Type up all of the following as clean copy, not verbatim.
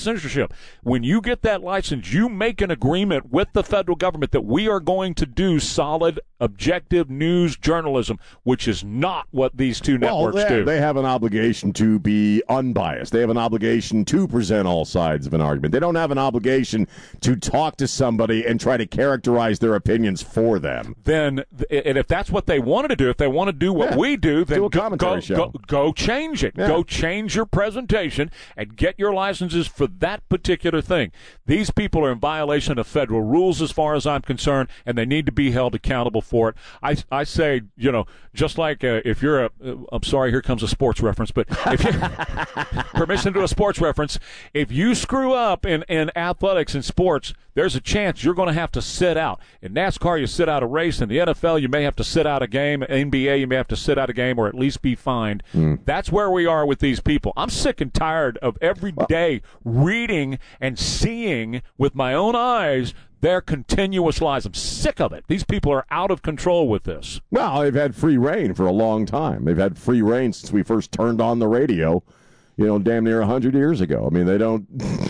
censorship. When you get that license, you make an agreement with the federal government that we are going to do solid, objective news journalism, which is not what these two networks do. They have an obligation to be unbiased. They have an obligation to present all sides of an argument. They don't have an obligation to talk to somebody and try to characterize their opinions for them. Then, and if that's what they wanted to do, if they want to do what we do, then do a commentary show. Go change it. Yeah. Go change your presentation and get your licenses for that particular thing. These people are in violation of federal rules as far as I'm concerned, and they need to be held accountable for it. I say, just like if you're I'm sorry, here comes a sports reference, but if you permission to a sports reference, if you screw up in athletics and sports, there's a chance you're going to have to sit out. In NASCAR, you sit out a race. In the NFL, you may have to sit out a game. NBA, you may have to sit out a game or at least be fined. That's where we are with these people. I'm sick and tired of every day reading and seeing with my own eyes their continuous lies. I'm sick of it. These people are out of control with this. Well, they've had free reign for a long time. They've had free reign since we first turned on the radio, damn near 100 years ago. I mean,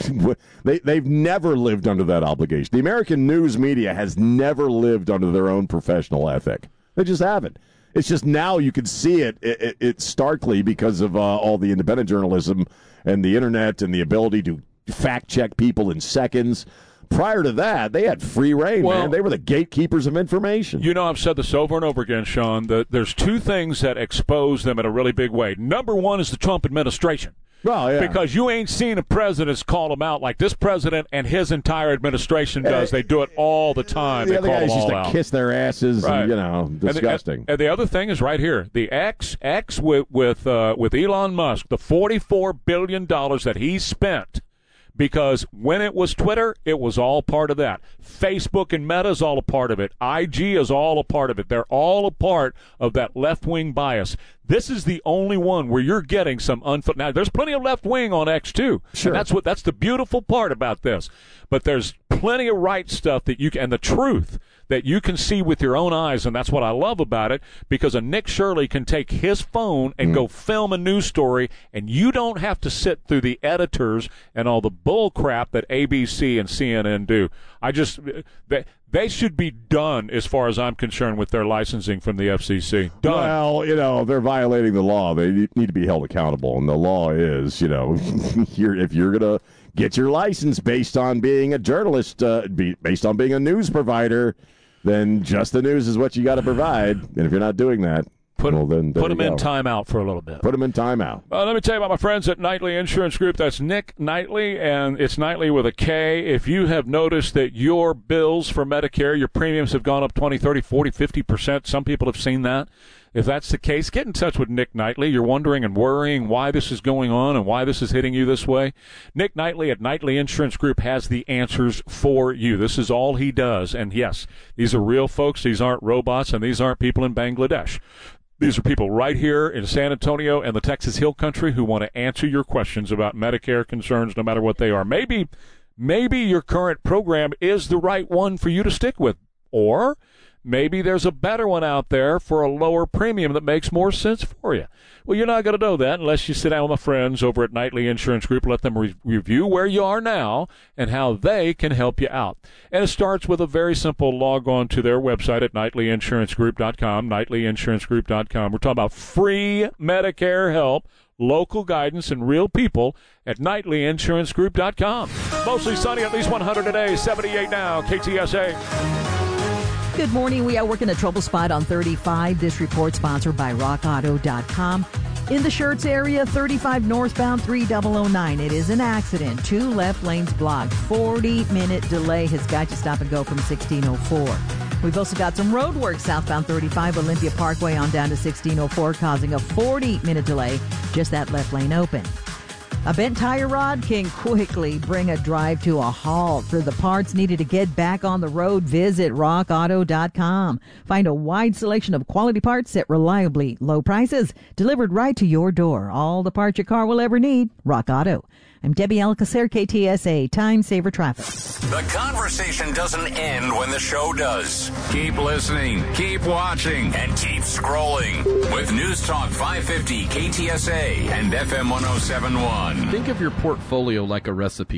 they've never lived under that obligation. The American news media has never lived under their own professional ethic. They just haven't. It's just now you can see it starkly because of all the independent journalism and the internet and the ability to fact-check people in seconds. Prior to that, they had free reign, man. They were the gatekeepers of information. I've said this over and over again, Sean, that there's two things that expose them in a really big way. Number one is the Trump administration. Well, yeah. Because you ain't seen a president call them out like this president and his entire administration does. They do it all the time. The they other call guys them all used to out. kiss their asses, right. And, disgusting. And the other thing is right here. The X with Elon Musk, the $44 billion that he spent. Because when it was Twitter, it was all part of that. Facebook and Meta is all a part of it. IG is all a part of it. They're all a part of that left-wing bias. This is the only one where you're getting some now, there's plenty of left-wing on X, too. Sure. And that's the beautiful part about this. But there's plenty of right stuff that and the truth that you can see with your own eyes, and that's what I love about it, because a Nick Shirley can take his phone and go film a news story, and you don't have to sit through the editors and all the bull crap that ABC and CNN do. They should be done, as far as I'm concerned, with their licensing from the FCC. Done. Well, they're violating the law. They need to be held accountable, and the law is, if you're going to get your license based on being a journalist, based on being a news provider, then just the news is what you got to provide. And if you're not doing that, put them in timeout for a little bit. Put them in timeout. Let me tell you about my friends at Knightley Insurance Group. That's Nick Knightley, and it's Knightley with a K. If you have noticed that your bills for Medicare, your premiums have gone up 20, 30, 40, 50%, some people have seen that. If that's the case, get in touch with Nick Knightley. You're wondering and worrying why this is going on and why this is hitting you this way. Nick Knightley at Knightley Insurance Group has the answers for you. This is all he does. And yes, these are real folks. These aren't robots, and these aren't people in Bangladesh. These are people right here in San Antonio and the Texas Hill Country who want to answer your questions about Medicare concerns, no matter what they are. Maybe your current program is the right one for you to stick with, or maybe there's a better one out there for a lower premium that makes more sense for you. Well, you're not going to know that unless you sit down with my friends over at Knightley Insurance Group, let them review where you are now and how they can help you out. And it starts with a very simple log on to their website at KnightleyInsuranceGroup.com, KnightleyInsuranceGroup.com. We're talking about free Medicare help, local guidance, and real people at KnightleyInsuranceGroup.com. Mostly sunny, at least 100 today, 78 now, KTSA. Good morning. We are working a trouble spot on 35. This report sponsored by RockAuto.com. In the Schertz area, 35 northbound, 3009. It is an accident. 2 left lanes blocked. 40-minute delay has got you stop and go from 1604. We've also got some road work southbound 35 Olympia Parkway on down to 1604, causing a 40-minute delay. Just that left lane open. A bent tire rod can quickly bring a drive to a halt. For the parts needed to get back on the road, visit rockauto.com. Find a wide selection of quality parts at reliably low prices, delivered right to your door. All the parts your car will ever need. Rock Auto. I'm Debbie Alcacer, KTSA, Time Saver Traffic. The conversation doesn't end when the show does. Keep listening, keep watching, and keep scrolling with News Talk 550 KTSA and FM 107.1. Think of your portfolio like a recipe.